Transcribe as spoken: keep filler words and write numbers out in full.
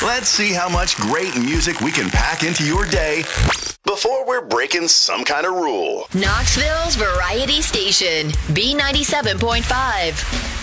Let's see how much great music we can pack into your day before we're breaking some kind of rule. Knoxville's Variety Station, B ninety-seven point five.